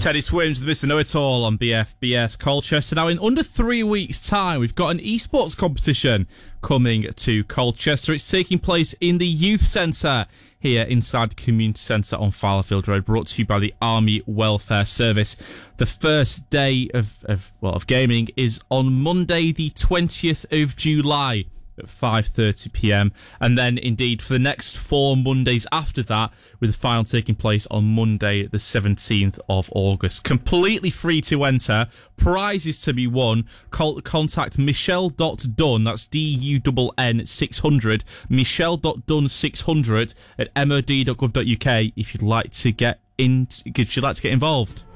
Teddy Swims with Mr. Know-It-All on BFBS Colchester. Now, in under 3 weeks' time, we've got an esports competition coming to Colchester. It's taking place in the Youth Centre here inside the Community Centre on Fallowfield Road, brought to you by the Army Welfare Service. The first day of gaming is on Monday, the 20th of July. At 5:30pm, and then indeed for the next 4 Mondays after that, with the final taking place on Monday the 17th of August. Completely free to enter, prizes to be won. Contact Michelle.Dunn, that's DUNN 600, Michelle.Dunn 600 at mod.gov.uk if you'd like to get involved.